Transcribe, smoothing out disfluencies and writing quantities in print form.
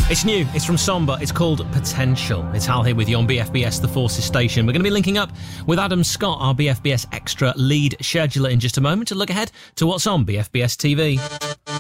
It's new, it's from Somber, it's called Potential. It's Hal here with you on BFBS The Forces Station. We're going to be linking up with Adam Scott, our BFBS Extra lead scheduler, in just a moment to look ahead to what's on BFBS TV.